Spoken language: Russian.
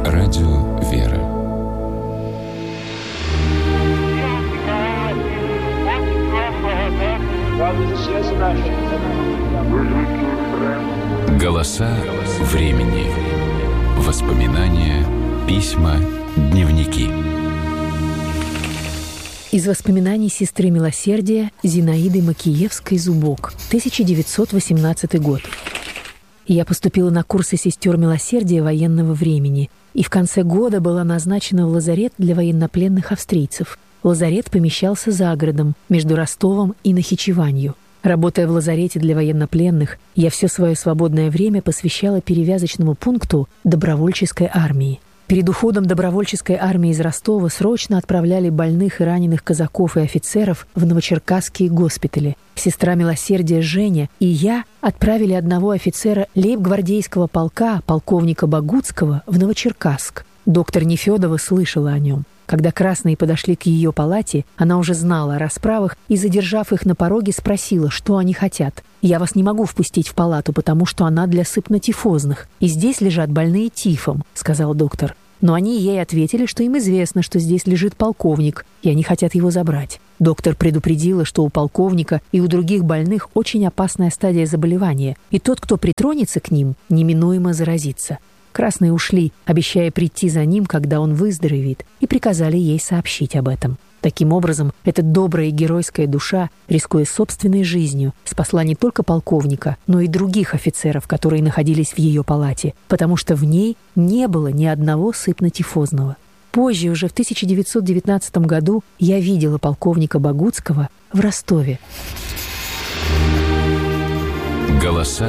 Радио «Вера». Голоса времени. Воспоминания, письма, дневники. Из воспоминаний сестры милосердия Зинаиды Макиевской-Зубок, 1918 год. Я поступила на курсы сестер милосердия военного времени и в конце года была назначена в лазарет для военнопленных австрийцев. Лазарет помещался за городом, между Ростовом и Нахичеванью. Работая в лазарете для военнопленных, я все свое свободное время посвящала перевязочному пункту добровольческой армии. Перед уходом добровольческой армии из Ростова срочно отправляли больных и раненых казаков и офицеров в новочеркасские госпитали. Сестра милосердия Женя и я отправили одного офицера лейб-гвардейского полка, полковника Богуцкого, в Новочеркасск. Доктор Нефёдова слышала о нем. Когда красные подошли к ее палате, она уже знала о расправах и, задержав их на пороге, спросила, что они хотят. «Я вас не могу впустить в палату, потому что она для сыпнотифозных, и здесь лежат больные тифом», — сказал доктор. Но они ей ответили, что им известно, что здесь лежит полковник, и они хотят его забрать. Доктор предупредила, что у полковника и у других больных очень опасная стадия заболевания, и тот, кто притронется к ним, неминуемо заразится. Красные ушли, обещая прийти за ним, когда он выздоровеет, и приказали ей сообщить об этом. Таким образом, эта добрая и геройская душа, рискуя собственной жизнью, спасла не только полковника, но и других офицеров, которые находились в ее палате, потому что в ней не было ни одного сыпнотифозного. Позже, уже в 1919 году, я видела полковника Богуцкого в Ростове. Голоса